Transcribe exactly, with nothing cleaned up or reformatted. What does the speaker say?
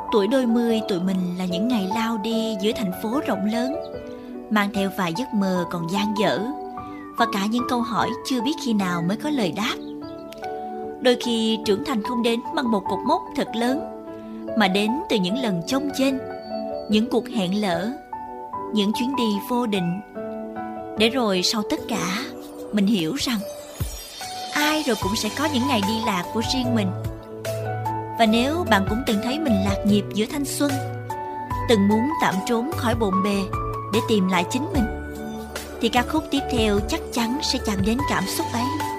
Tuổi đôi mươi tụi mình là những ngày lao đi giữa thành phố rộng lớn, mang theo vài giấc mơ còn dang dở và cả những câu hỏi chưa biết khi nào mới có lời đáp. Đôi khi trưởng thành không đến bằng một cột mốc thật lớn, mà đến từ những lần chông chênh, những cuộc hẹn lỡ, những chuyến đi vô định. Để rồi sau tất cả, mình hiểu rằng ai rồi cũng sẽ có những ngày đi lạc của riêng mình. Và nếu bạn cũng từng thấy mình lạc nhịp giữa thanh xuân, từng muốn tạm trốn khỏi bộn bề để tìm lại chính mình, thì ca khúc tiếp theo chắc chắn sẽ chạm đến cảm xúc ấy.